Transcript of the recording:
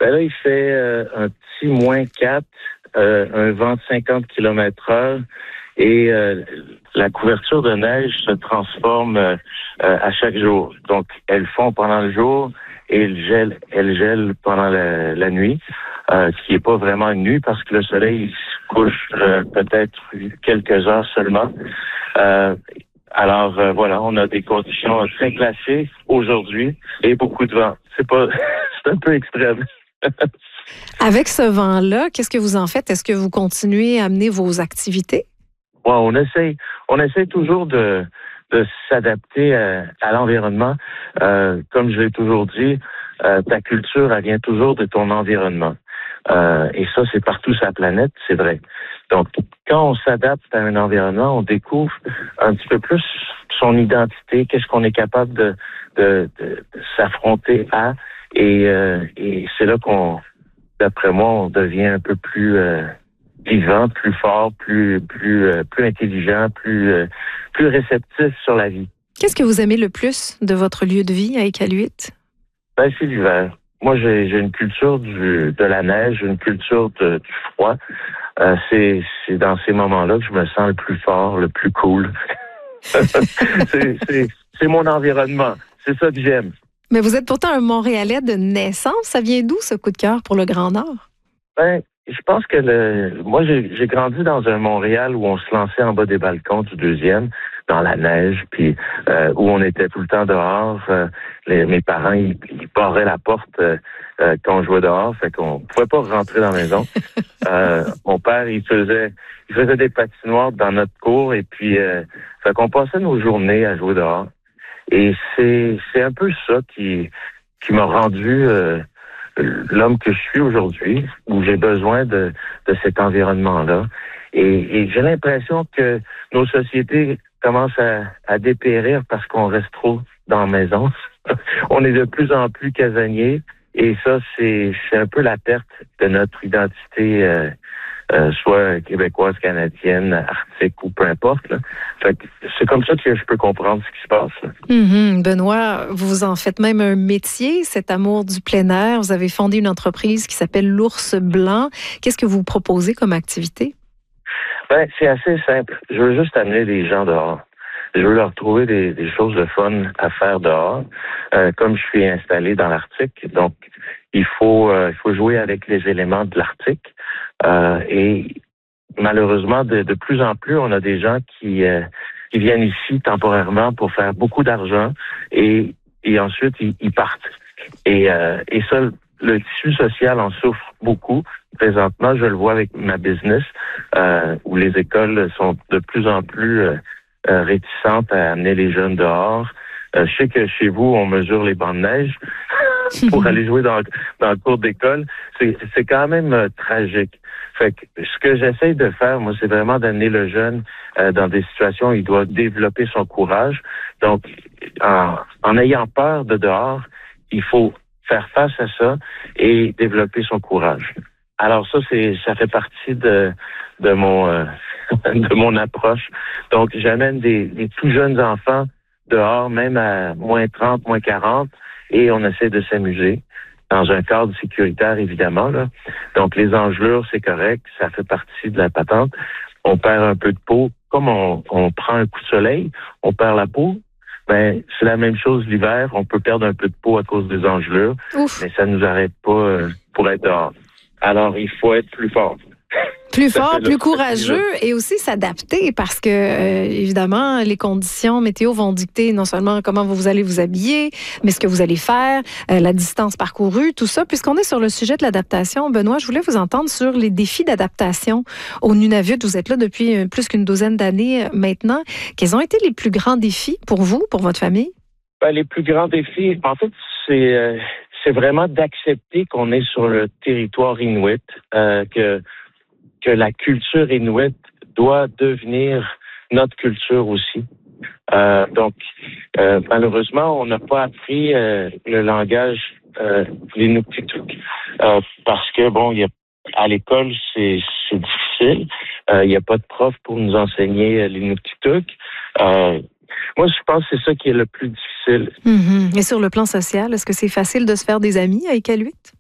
Ben là, il fait un petit -4, un vent de 50 km/h et la couverture de neige se transforme à chaque jour. Donc, elle fond pendant le jour et elle gèle pendant la nuit, ce qui n'est pas vraiment une nuit parce que le soleil se couche peut-être quelques heures seulement. Alors voilà, on a des conditions très glacées aujourd'hui et beaucoup de vent. C'est un peu extrême. Avec ce vent-là, qu'est-ce que vous en faites? Est-ce que vous continuez à mener vos activités? Ouais, on essaie toujours de s'adapter à l'environnement. Comme je l'ai toujours dit, ta culture, elle vient toujours de ton environnement. Et ça, c'est partout sur la planète, c'est vrai. Donc, quand on s'adapte à un environnement, on découvre un petit peu plus son identité, qu'est-ce qu'on est capable de s'affronter à. Et c'est là d'après moi, on devient un peu plus vivant, plus fort, plus intelligent, plus réceptif sur la vie. Qu'est-ce que vous aimez le plus de votre lieu de vie à Iqaluit? Ben, c'est l'hiver. Moi, j'ai une culture de la neige, une culture du froid. C'est dans ces moments-là que je me sens le plus fort, le plus cool. c'est mon environnement. C'est ça que j'aime. Mais vous êtes pourtant un Montréalais de naissance. Ça vient d'où, ce coup de cœur pour le Grand Nord? Ben, je pense que moi, j'ai grandi dans un Montréal où on se lançait en bas des balcons du 2e, dans la neige, puis où on était tout le temps dehors. Mes parents, ils barraient la porte quand on jouait dehors, fait qu'on pouvait pas rentrer dans la maison. Mon père, il faisait des patinoires dans notre cour, et puis fait qu'on passait nos journées à jouer dehors. Et c'est un peu ça qui m'a rendu l'homme que je suis aujourd'hui, où j'ai besoin de cet environnement-là. Et j'ai l'impression que nos sociétés commencent à dépérir parce qu'on reste trop dans la maison. On est de plus en plus casaniers. Et ça, c'est un peu la perte de notre identité, soit québécoise, canadienne, arctique ou peu importe. Là. Fait que c'est comme ça que je peux comprendre ce qui se passe. Là. Benoît, vous en faites même un métier, cet amour du plein air. Vous avez fondé une entreprise qui s'appelle l'Ours Blanc. Qu'est-ce que vous proposez comme activité? Ben, c'est assez simple. Je veux juste amener les gens dehors. Je veux leur trouver des choses de fun à faire dehors. Comme je suis installé dans l'Arctique, donc il faut jouer avec les éléments de l'Arctique. Et malheureusement, de plus en plus, on a des gens qui viennent ici temporairement pour faire beaucoup d'argent et ensuite ils partent. Et ça, le tissu social en souffre beaucoup. Présentement, je le vois avec ma business, où les écoles sont de plus en plus réticentes à amener les jeunes dehors. Je sais que chez vous, on mesure les bancs de neige pour aller jouer dans le cours d'école. C'est quand même tragique. Fait que ce que j'essaie de faire, moi, c'est vraiment d'amener le jeune dans des situations où il doit développer son courage. Donc, en ayant peur de dehors, il faut faire face à ça et développer son courage. Alors ça fait partie de mon de mon approche. Donc, j'amène des tout jeunes enfants dehors, même à -30, -40, et on essaie de s'amuser dans un cadre sécuritaire, évidemment. Là. Donc, les engelures, c'est correct, ça fait partie de la patente. On perd un peu de peau. Comme on prend un coup de soleil, on perd la peau. Ben, c'est la même chose l'hiver. On peut perdre un peu de peau à cause des engelures, mais ça ne nous arrête pas pour être dehors. Alors, il faut être plus fort. Plus fort, plus courageux et aussi s'adapter parce que, évidemment, les conditions météo vont dicter non seulement comment vous allez vous habiller, mais ce que vous allez faire, la distance parcourue, tout ça. Puisqu'on est sur le sujet de l'adaptation, Benoît, je voulais vous entendre sur les défis d'adaptation au Nunavut. Vous êtes là depuis plus qu'une douzaine d'années maintenant. Quels ont été les plus grands défis pour vous, pour votre famille? Ben, les plus grands défis, en fait, c'est vraiment d'accepter qu'on est sur le territoire inuit, que la culture inuit doit devenir notre culture aussi. Donc, malheureusement, on n'a pas appris le langage l'Inuktitut parce que, bon, à l'école, c'est difficile. Il n'y a pas de prof pour nous enseigner l'Inuktitut. Moi, je pense que c'est ça qui est le plus difficile. Et sur le plan social, est-ce que c'est facile de se faire des amis à Iqaluit?